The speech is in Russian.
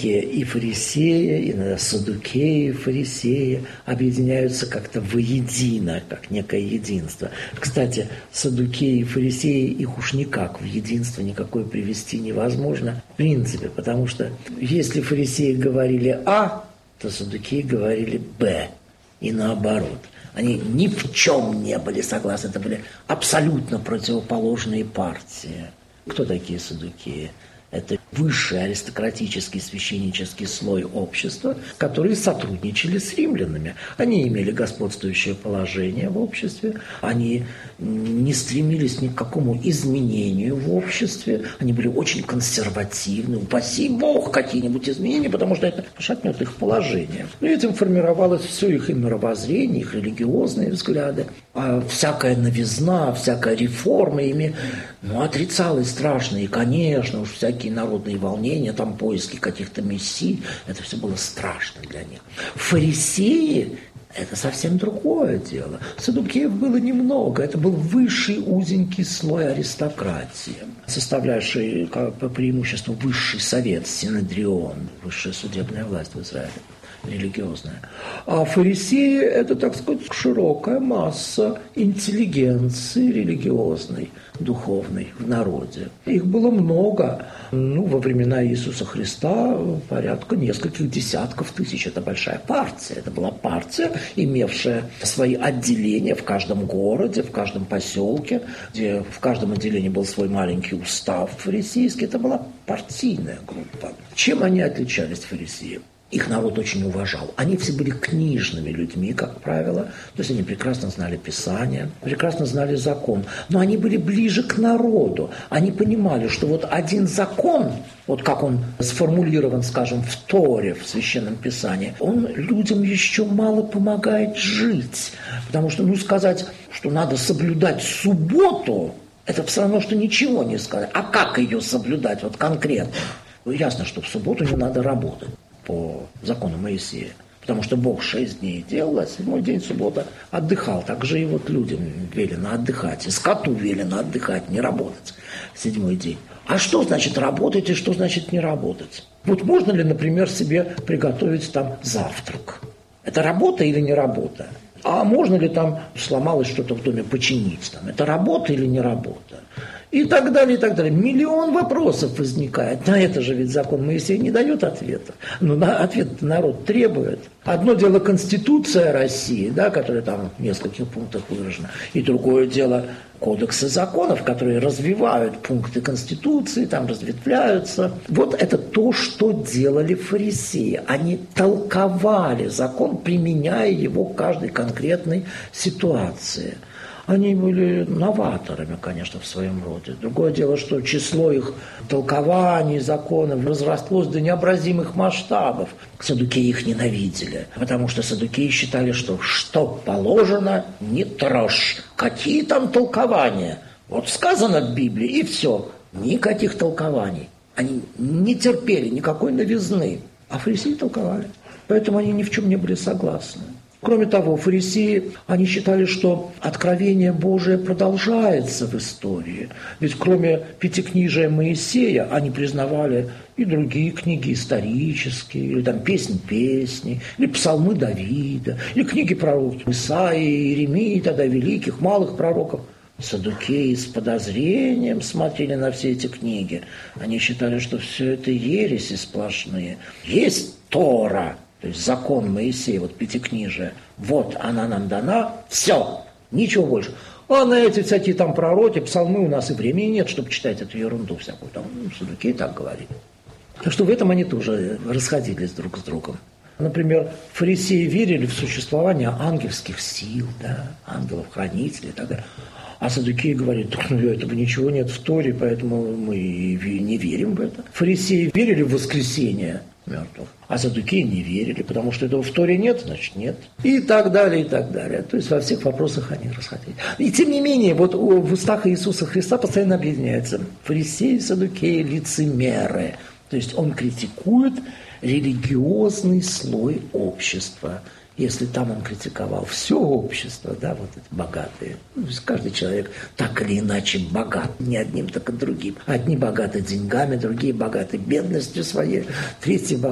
некие и фарисеи, и саддукеи, и фарисеи объединяются как-то воедино, как некое единство. Кстати, саддукеи и фарисеи, их уж никак в единство никакое привести невозможно, в принципе, потому что если фарисеи говорили А, то саддукеи говорили Б, и наоборот. Они ни в чем не были согласны, это были абсолютно противоположные партии. Кто такие саддукеи? Это высший аристократический священнический слой общества, которые сотрудничали с римлянами. Они имели господствующее положение в обществе, они не стремились ни к какому изменению в обществе, они были очень консервативны, упаси Бог какие-нибудь изменения, потому что это пошатнет их положение. И этим формировалось все их и мировоззрение, их религиозные взгляды. А всякая новизна, всякая реформа ими отрицалась страшно. И, конечно, уж всякие народные волнения, там поиски каких-то мессий, это все было страшно для них. Фарисеи – это совсем другое дело. Саддукеев было немного, это был высший узенький слой аристократии, составлявший по преимуществу высший совет, синедрион, высшая судебная власть в Израиле. Религиозная. А фарисеи – это, так сказать, широкая масса интеллигенции религиозной, духовной в народе. Их было много. Во времена Иисуса Христа порядка нескольких десятков тысяч. Это большая партия. Это была партия, имевшая свои отделения в каждом городе, в каждом поселке, где в каждом отделении был свой маленький устав фарисейский. Это была партийная группа. Чем они отличались, фарисеи? Их народ очень уважал. Они все были книжными людьми, как правило. То есть они прекрасно знали Писание, прекрасно знали закон. Но они были ближе к народу. Они понимали, что вот один закон, вот как он сформулирован, скажем, в Торе, в Священном Писании, он людям еще мало помогает жить. Потому что, сказать, что надо соблюдать субботу, это все равно, что ничего не сказать. А как ее соблюдать вот конкретно? Ясно, что в субботу не надо работать по закону Моисея. Потому что Бог 6 дней делал, а 7-й день, суббота, отдыхал. Так же и вот людям велено отдыхать. И скоту велено отдыхать, не работать в 7-й день. А что значит работать и что значит не работать? Вот можно ли, например, себе приготовить там завтрак? Это работа или не работа? А можно ли там сломалось что-то в доме починить? Там? Это работа или не работа? И так далее, и так далее. Миллион вопросов возникает. На это же ведь закон Моисея не дает ответа. Но на ответ народ требует. Одно дело Конституция России, которая там в нескольких пунктах выражена. И другое дело кодексы законов, которые развивают пункты Конституции, там разветвляются. Вот это то, что делали фарисеи. Они толковали закон, применяя его к каждой конкретной ситуации. Они были новаторами, конечно, в своем роде. Другое дело, что число их толкований, законов разрослось до необразимых масштабов. Саддукеи их ненавидели, потому что саддукеи считали, что положено, не трожь. Какие там толкования? Вот сказано в Библии, и все. Никаких толкований. Они не терпели никакой новизны. А фарисеи толковали. Поэтому они ни в чем не были согласны. Кроме того, фарисеи, они считали, что откровение Божие продолжается в истории. Ведь кроме Пятикнижия Моисея, они признавали и другие книги исторические, или там песни, или псалмы Давида, или книги пророков Исаии, Иеремии, тогда великих, малых пророков. Саддукеи с подозрением смотрели на все эти книги. Они считали, что все это ереси сплошные. Есть Тора, то есть закон Моисея, вот Пятикнижие, вот она нам дана, все, ничего больше. А на эти всякие там пророки, псалмы у нас и времени нет, чтобы читать эту ерунду всякую. Там саддукеи так говорили. Так что в этом они тоже расходились друг с другом. Например, фарисеи верили в существование ангельских сил, ангелов-хранителей и так далее. А саддукеи говорят, этого ничего нет в Торе, поэтому мы не верим в это. Фарисеи верили в воскресение мертвых, а саддукеи не верили, потому что этого в Торе нет, значит нет. И так далее, и так далее. То есть во всех вопросах они расходились. И тем не менее, вот в устах Иисуса Христа постоянно объединяются фарисеи, саддукеи, лицемеры. То есть он критикует религиозный слой общества. Если там он критиковал все общество, вот это богатые. Каждый человек так или иначе богат, не одним, так и другим. Одни богаты деньгами, другие богаты бедностью своей, третьи